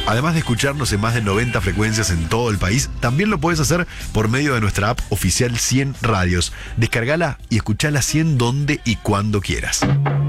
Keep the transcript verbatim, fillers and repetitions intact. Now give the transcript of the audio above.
Además de escucharnos en más de noventa frecuencias en todo el país, también lo puedes hacer por medio de nuestra app oficial cien Radios. Descargala y escuchala cien donde y cuando quieras.